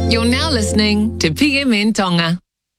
You're now listening to PMN Tonga.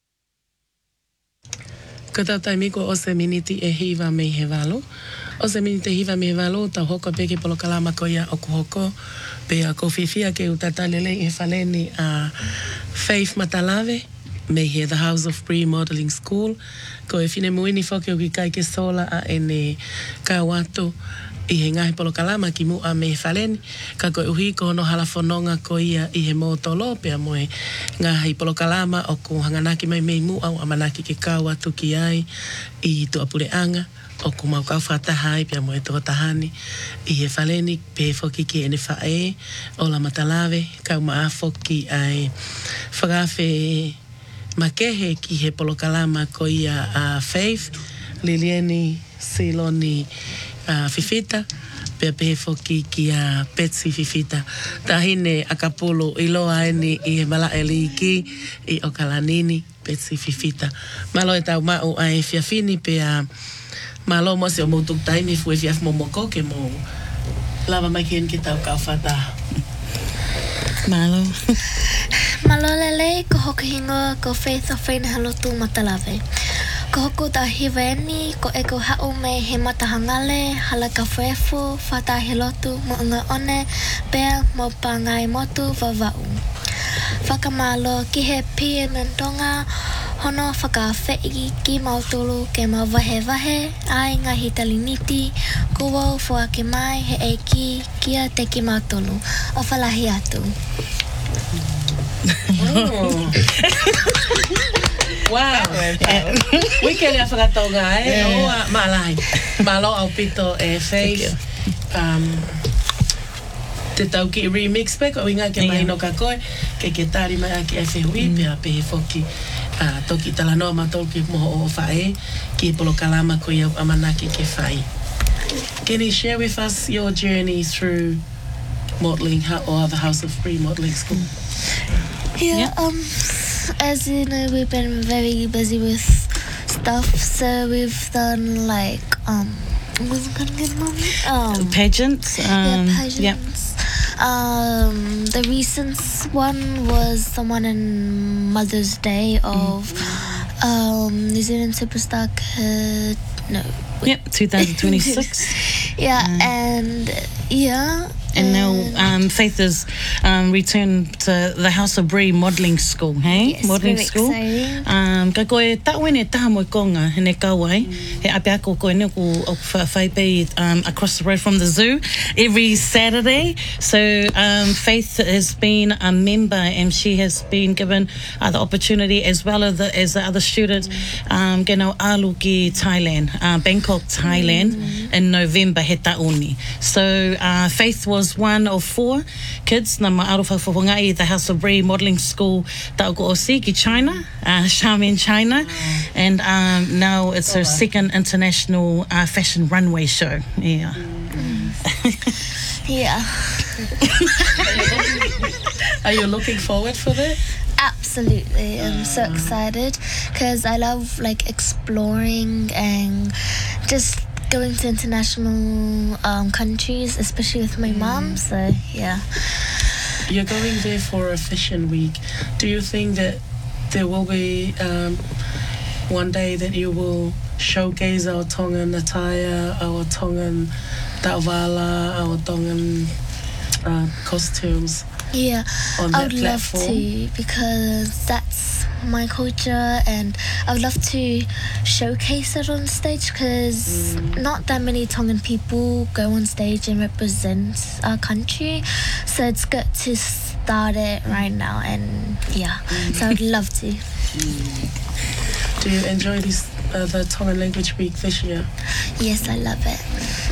Ko tau taimiko o se miniti e hiva me he walo. O se miniti hiva me he walo, tau hoko peke polo kalama ko ia o kuhoko. Pe a kowhiwhia ke utatalele e whaleni a Faith Matalave, me he The House of Bree Modelling School. Ko e whine muini whoke o ki kai ke sola a ene kawato i he ngahi polo kalama ki mua me he whaleni. Ka koe uhi ko no halafononga ko ia i he mōtolo, pea moe ngahi polo kalama o ko hanganaki mai mei mua o amanaki ke kawato ki ai i Tuapure anga. O ko mau kau whatahai pia moe tō tahani i he whaleni pe whoki ki ene whae o la Matalave kau maa whoki ai whakawhe makehe ki he polo kalama ko ia a Faith Lilieni Siloni Fifita pia pe whoki ki a Betsy Fifita tahine akapolo i loa eni i he mala eli ki i o kalanini Betsy Fifita malo e tau mau ai fiafini pia malo mo se o moutuk taimi fue fiaf momoko ke mo lava mai kien ki tau kau whata. Malo. Malo lele ko hoka hingoa ko Faith of Whaine Halotu Matalave. Ko hoku ta hiweni ko eko hau me he matahangale hala ka whaefu whata he lotu mo unga one pea mo pangai motu vavau. Whakamalo ki he PMN Tonga hono whakawhei ki mautulu ke wahe ai ngahi taliniti ko wau fua ke mai he eiki kia te ki mautulu o whalahi atu. Oh. Wow. Wike lea whakatonga o malai. Malo au pito e Faith. Te tau ki remix pe ko inga ke mai no ka koe ke tari mai aki e whehui pia pe he whoki toki talanoa matolki moho o whae ki polo kalama ko iau amanaki ke whae. Can you share with us your journey through modelling or the House of Bree Modelling School? Yeah, as you know, we've been very busy with stuff, so we've done like pageants. Pageants. Yep. The recent one was the one in Mother's Day of New Zealand Superstar Kid. No. Yep, 2026. Yeah, and yeah. And now Faith has returned to the House of Bree Modelling School, hey? Yes, Modelling very School. exciting. Ka koe tawene taha moe konga hene kawai. He ape ako koe ne ko whaipai across the road from the zoo every Saturday. So Faith has been a member and she has been given the opportunity as well as the other students geno alu ki Thailand, Bangkok, Thailand in November he tauni. So Faith was one of 4 kids na maarufa whafongai the House of Bree Modelling School Tauko Osi ki China, Xiamen, China, and now it's her second international fashion runway show. Yeah. Yeah. Are you looking forward for that? Absolutely. I'm so excited because I love like exploring and just going to international countries, especially with my mom. So yeah. You're going there for a fashion week. Do you think that there will be one day that you will showcase our Tongan attire, our Tongan tauwala, our Tongan costumes? Yeah, on I that would platform? love to because that's my culture and I would love to showcase it on stage because not that many Tongan people go on stage and represent our country, so it's good to start it right now and yeah, so I would love to. Do you enjoy this the Tongan Language Week this year? Yes, I love it.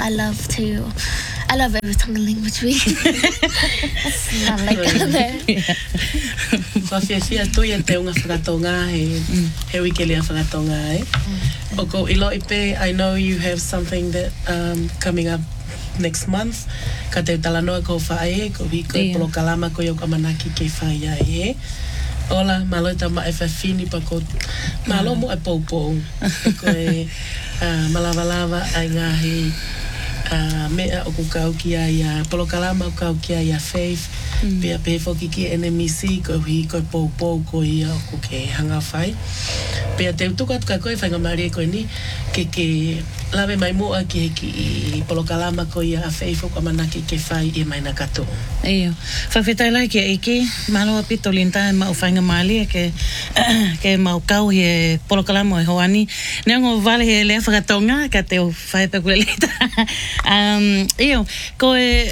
I love every Tongan language week. It's not like other. Ko fia tuia te unga whakatonga he wiki lea whakatonga O ko ilo ipe, I know you have something that coming up next month. Ka te talanoa ko whae, ko hiko polo kalama ko iau kamanaki ke whaia e. Ola, malo ta ma e whawhini pa ko malo mo e poupou. Ko e malawa ai ngahi mea o ku kau kia ia polokalama o kau kia ia Faith pia pe foki ki NMC ko hi ko pou ko ia o ku ke hanga whai pia te utuka tuka koe whainga maria koe ni ke lawe mai mua ki polokalama ko ia Faith o kwa manaki ke whai i mai na kato Iyo. Whawhetai lai ki eiki, mahaloa pito linta e mau whainga maali ke mau kau he polokalamo e hoani. Neongo vale he lea whakatonga, ka te o whaepakule lita. Iyo, koe,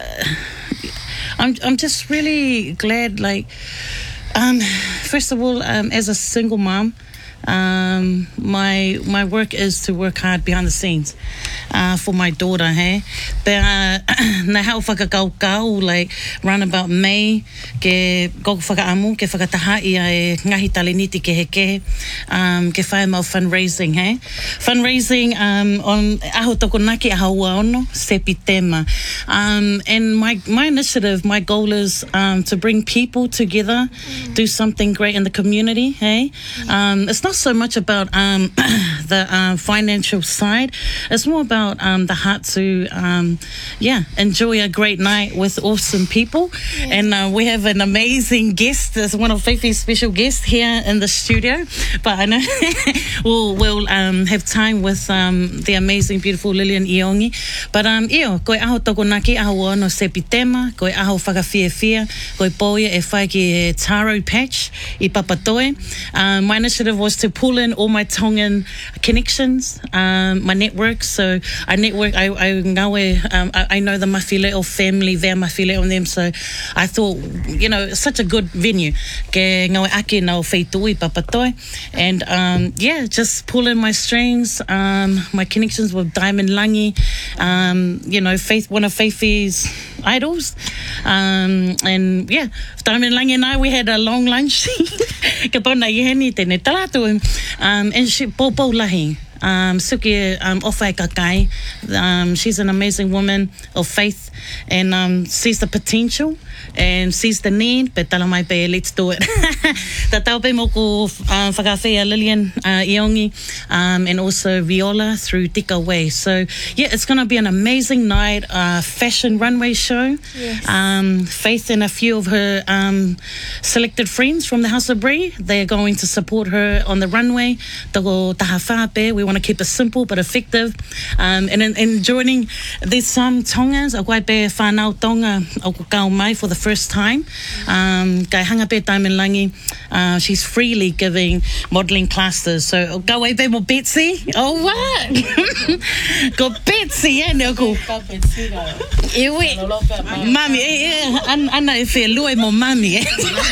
I'm just really glad, like, first of all, as a single mom, my work is to work hard behind the scenes for my daughter, hey. But na hau whakakau, like roundabout May, ke koko whakaamu, ke whakataha ia e ngahi taleniti ke heke, ke whae mau fundraising, hey. Fundraising on aho tokonaki aho waono, Sepitema. And my initiative, my goal is to bring people together, do something great in the community, hey. It's not so much about the financial side. It's more about the heart to, enjoy a great night with awesome people. Yes. And we have an amazing guest, as one of Fifi's special guests here in the studio. But I know we'll have time with the amazing, beautiful Lilian Iongi. But koe aho tokonaki, aho no Sepitema, koe aho whakawhiawhia, koe poia e whai ki taro patch I Papatoe. My initiative was to pull in all my Tongan connections, my network. So I network, I know the mawhileo family, their mawhileo on them. So I thought, it's such a good venue. Ke ngawe ake nao whaitui Papatoe. And just pull in my strings, my connections with Diamond Langi, Faith, one of Fifi's idols. And yeah, Diamond Langi and I, we had a long lunch. Ka pona I heni tēnei talatu. And she popo lahi. Suki Ofai Kakai. She's an amazing woman of faith and sees the potential and sees the need, but tala mai pe, let's do it. Ta tau pe moku whakawhia Lilian Iongi and also Viola through Tika Way. So yeah, it's going to be an amazing night, fashion runway show. Yes. Faith and a few of her selected friends from the House of Brie, they are going to support her on the runway. Tako taha whape, we want to keep it simple but effective. And in joining these Tongans, a koe pe whanau tonga o ko kau mai for the first time. Kai hanga pe Diamond Langi, she's freely giving modelling classes. So go away pe mo Betsy. Oh what? Go Betsy ne ko. Ewe. Mami ana e fe lue mo mami.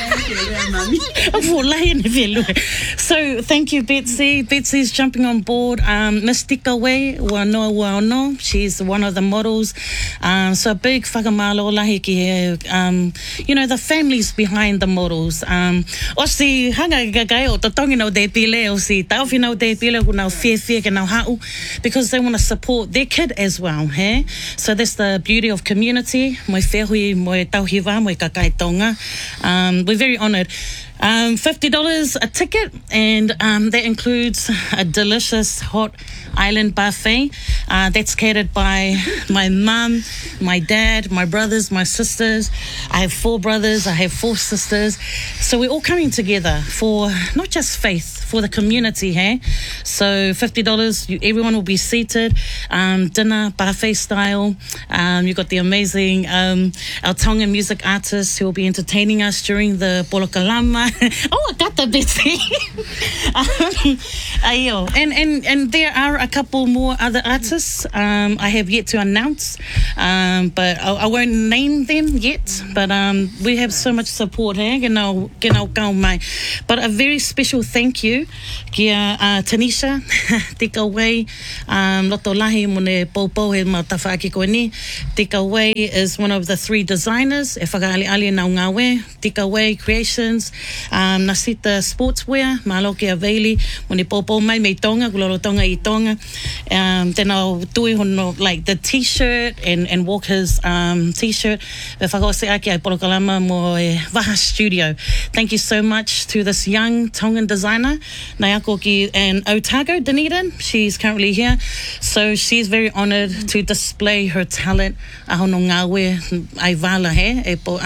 So thank you Betsy. Betsy's jumping on board. Mystica Way, Wano. She's one of the models. So a big whakamalo lahi ki the families behind the models. O si hanga gagai o tatongi nau de pile, o si tauwhi nau de pile, ku nau whiawhia ke nau hau, because they want to support their kid as well, hey? So that's the beauty of community. Moi whehui, moi tauhiwa, moi kakai tonga. We're very honoured. $50 a ticket, and that includes a delicious hot island buffet that's catered by my mum, my dad, my brothers, my sisters. I have 4 brothers, I have 4 sisters, so we're all coming together for not just faith, for the community, hey? So $50, everyone will be seated, dinner, buffet style. You've got the amazing our Tongan music artists who will be entertaining us during the Polokalama. Oh, I got the Betsy. And there are a couple more other artists I have yet to announce, but I won't name them yet. But we have so much support here. But a very special thank you kia Tanisha Tika Way, Loto Lahi mone popo he matawhaaki koe ni. Tika Way is one of the 3 designers e whakaali nau ngawe. Tika Way Creations, Nasita Sportswear, Maloke Aveli, mone popo mai me tonga, kuloro tonga I tonga. Then I'll tui hono like the t-shirt and Walker's t-shirt. E whakaose ake ai Polokalama mo e Waha Studio. Thank you so much to this young Tongan designer Nai ako ki and Otago, Dunedin. She's currently here. So she's very honoured to display her talent. Ahono ngawe ai wala he, e po